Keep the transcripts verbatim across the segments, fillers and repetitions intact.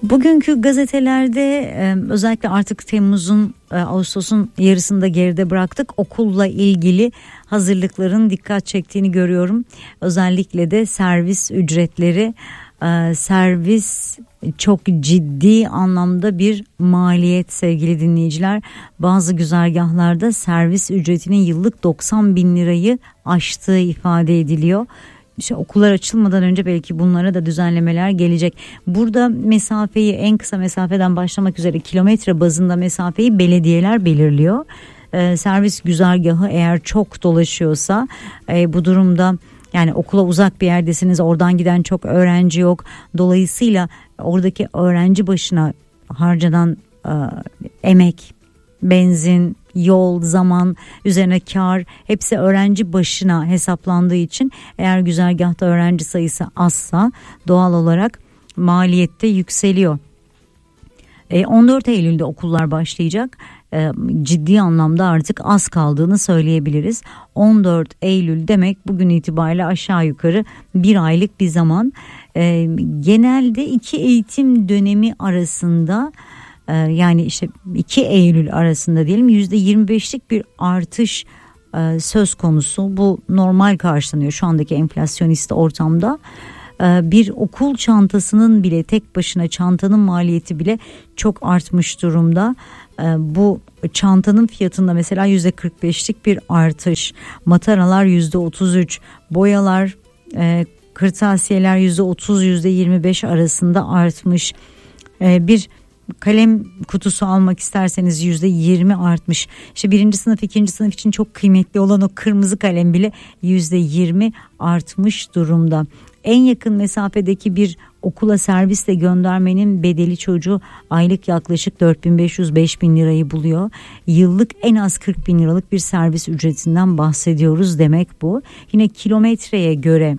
Bugünkü gazetelerde özellikle artık Temmuz'un, Ağustos'un yarısında geride bıraktık. Okulla ilgili hazırlıkların dikkat çektiğini görüyorum. Özellikle de servis ücretleri, servis çok ciddi anlamda bir maliyet sevgili dinleyiciler. Bazı güzergahlarda servis ücretinin yıllık doksan bin lirayı aştığı ifade ediliyor. İşte okullar açılmadan önce belki bunlara da düzenlemeler gelecek. Burada mesafeyi, en kısa mesafeden başlamak üzere kilometre bazında mesafeyi belediyeler belirliyor. Ee, servis güzergahı eğer çok dolaşıyorsa e, bu durumda, yani okula uzak bir yerdesiniz, oradan giden çok öğrenci yok. Dolayısıyla oradaki öğrenci başına harcanan e, emek, benzin, yol, zaman, üzerine kar, hepsi öğrenci başına hesaplandığı için eğer güzergahta öğrenci sayısı azsa doğal olarak maliyette yükseliyor. E, on dört Eylül'de okullar başlayacak. E, ciddi anlamda artık az kaldığını söyleyebiliriz. on dört Eylül demek bugün itibariyle aşağı yukarı bir aylık bir zaman. E, genelde iki eğitim dönemi arasında, yani işte iki Eylül arasında diyelim yüzde yirmi beşlik bir artış söz konusu. Bu normal karşılanıyor şu andaki enflasyonist ortamda. Bir okul çantasının bile, tek başına çantanın maliyeti bile çok artmış durumda. Bu çantanın fiyatında mesela yüzde kırk beşlik bir artış, mataralar yüzde otuz üç, boyalar, kırtasiyeler yüzde otuz yüzde yirmi beş arasında artmış. Bir kalem kutusu almak isterseniz yüzde yirmi artmış. İşte birinci sınıf, ikinci sınıf için çok kıymetli olan o kırmızı kalem bile yüzde yirmi artmış durumda. En yakın mesafedeki bir okula servisle göndermenin bedeli çocuğu aylık yaklaşık dört bin beş yüz beş bin lirayı buluyor. Yıllık en az kırk bin liralık bir servis ücretinden bahsediyoruz demek bu. Yine kilometreye göre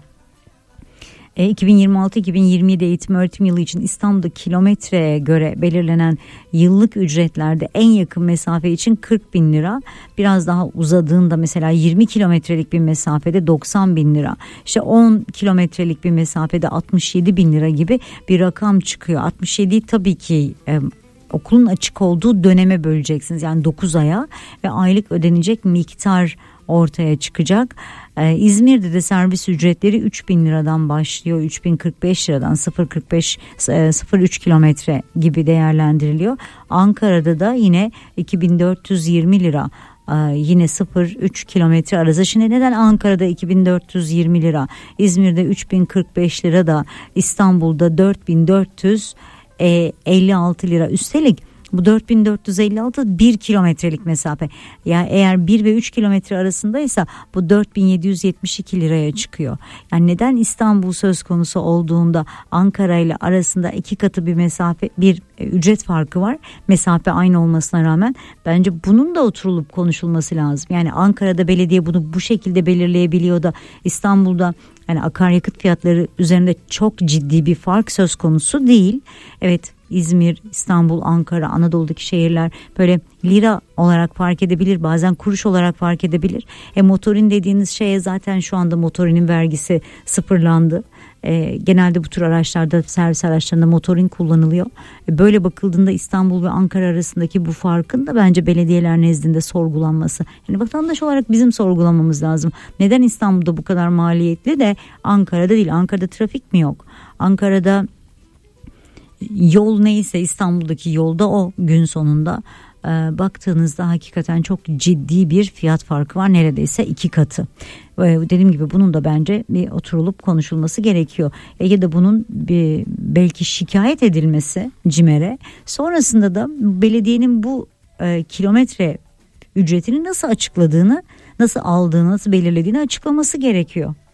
iki bin yirmi altı iki bin yirmi yedi eğitim öğretim yılı için İstanbul'da kilometreye göre belirlenen yıllık ücretlerde en yakın mesafe için kırk bin lira. Biraz daha uzadığında mesela yirmi kilometrelik bir mesafede doksan bin lira. İşte on kilometrelik bir mesafede altmış yedi bin lira gibi bir rakam çıkıyor. altmış yedi tabii ki e, okulun açık olduğu döneme böleceksiniz. Yani dokuz aya ve aylık ödenecek miktar ortaya çıkacak. Ee, İzmir'de de servis ücretleri üç bin liradan başlıyor. üç bin kırk beş liradan sıfır virgül kırk beş sıfır virgül üç kilometre gibi değerlendiriliyor. Ankara'da da yine iki bin dört yüz yirmi lira. Ee, yine sıfır virgül üç kilometre arası. Şimdi neden Ankara'da iki bin dört yüz yirmi lira, İzmir'de üç bin kırk beş lira da İstanbul'da dört bin dört yüz elli altı lira? Üstelik bu dört bin dört yüz elli altı bir kilometrelik mesafe. Yani eğer bir ve üç kilometre arasındaysa bu dört bin yedi yüz yetmiş iki liraya çıkıyor. Yani neden İstanbul söz konusu olduğunda Ankara ile arasında iki katı bir mesafe, bir ücret farkı var. Mesafe aynı olmasına rağmen bence bunun da oturulup konuşulması lazım. Yani Ankara'da belediye bunu bu şekilde belirleyebiliyor da İstanbul'da yani akaryakıt fiyatları üzerinde çok ciddi bir fark söz konusu değil. Evet, İzmir, İstanbul, Ankara, Anadolu'daki şehirler böyle lira olarak fark edebilir, bazen kuruş olarak fark edebilir. E motorin dediğiniz şeye zaten şu anda motorinin vergisi sıfırlandı. E, genelde bu tür araçlarda, servis araçlarında motorin kullanılıyor. E, böyle bakıldığında İstanbul ve Ankara arasındaki bu farkın da bence belediyeler nezdinde sorgulanması. Yani vatandaş olarak bizim sorgulamamız lazım. Neden İstanbul'da bu kadar maliyetli de Ankara'da değil? Ankara'da trafik mi yok? Ankara'da yol neyse İstanbul'daki yolda o gün sonunda. E, baktığınızda hakikaten çok ciddi bir fiyat farkı var, neredeyse iki katı. E, dediğim gibi bunun da bence bir oturulup konuşulması gerekiyor. Ege'de bunun bir belki şikayet edilmesi CİMER'e, sonrasında da belediyenin bu e, kilometre ücretini nasıl açıkladığını, nasıl aldığını, nasıl belirlediğini açıklaması gerekiyor.